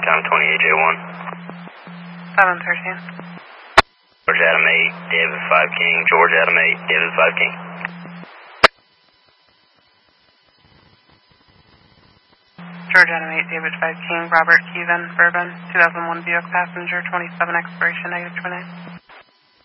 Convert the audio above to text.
time 28J1. 713. George Adam 8, David 5 King, George Adam 8, David 5 King. George Adam 8, David 5 King, Robert Kevin, Bourbon, 2001 Buick passenger, 27 expiration, -29.